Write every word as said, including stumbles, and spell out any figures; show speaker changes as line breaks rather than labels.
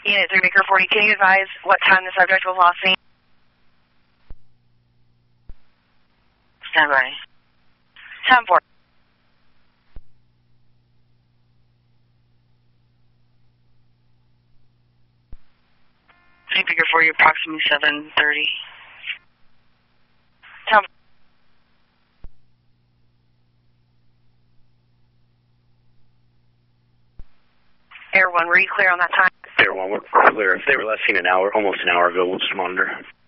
Unit three Baker forty, can you advise what time the subject was last seen? Stand by. ten four. three Baker forty, approximately seven thirty. ten four. Air one, were you clear on that time?
Air one, we're clear. If they were less seen an hour, almost an hour ago, we'll just monitor.